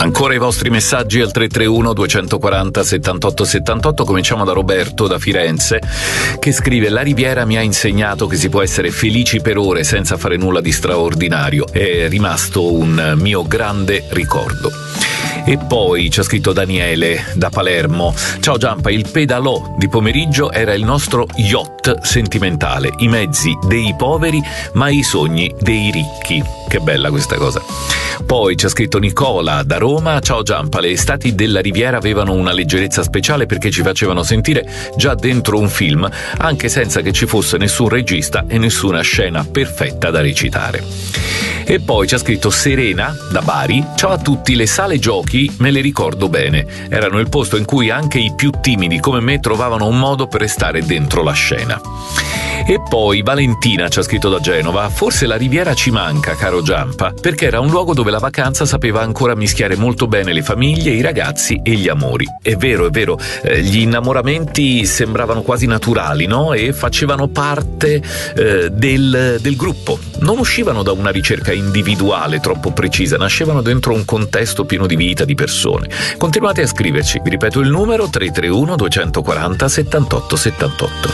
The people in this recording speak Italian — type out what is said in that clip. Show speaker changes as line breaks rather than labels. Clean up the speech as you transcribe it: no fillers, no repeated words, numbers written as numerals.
Ancora i vostri messaggi al 331 240 78 78. Cominciamo da Roberto da Firenze, che scrive: la Riviera mi ha insegnato che si può essere felici per ore senza fare nulla di straordinario, è rimasto un mio grande ricordo. E poi ci ha scritto Daniele da Palermo: ciao Giampa, il pedalò di pomeriggio era il nostro yacht sentimentale, i mezzi dei poveri ma i sogni dei ricchi. Che bella questa cosa. Poi ci ha scritto Nicola da Roma: ciao Giampa, le estati della Riviera avevano una leggerezza speciale perché ci facevano sentire già dentro un film, anche senza che ci fosse nessun regista e nessuna scena perfetta da recitare. E poi ci ha scritto Serena da Bari: ciao a tutti, le sale giochi me le ricordo bene, erano il posto in cui anche i più timidi come me trovavano un modo per restare dentro la scena. E poi Valentina ci ha scritto da Genova: forse la Riviera ci manca, caro Giampa, perché era un luogo dove la vacanza sapeva ancora mischiare molto bene le famiglie, i ragazzi e gli amori. È vero, gli innamoramenti sembravano quasi naturali, no? E facevano parte del gruppo, non uscivano da una ricerca individuale troppo precisa, nascevano dentro un contesto pieno di vita, di persone. Continuate a scriverci, vi ripeto il numero 331 240 78 78.